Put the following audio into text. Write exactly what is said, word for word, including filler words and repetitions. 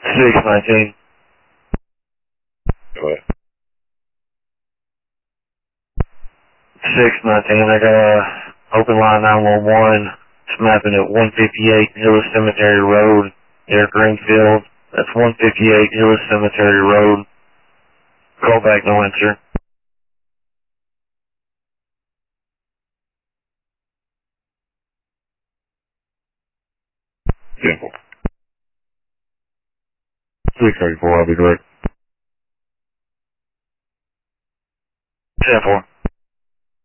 six nineteen. Go ahead. six nineteen, I got a open line nine one one. It's mapping at one fifty-eight Hillis Cemetery Road near Greenfield. That's one fifty-eight Hillis Cemetery Road. Call back, no answer. Simple. six thirty-four, I'll be direct. ten four.